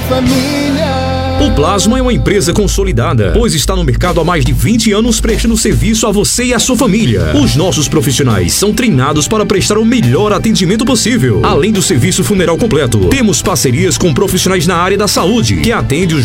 família. O Plasma é uma empresa consolidada, pois está no mercado há mais de 20 anos prestando serviço a você e a sua família. Os nossos profissionais são treinados para prestar o melhor atendimento possível. Além do serviço funeral completo, temos parcerias com profissionais na área da saúde, que atendem os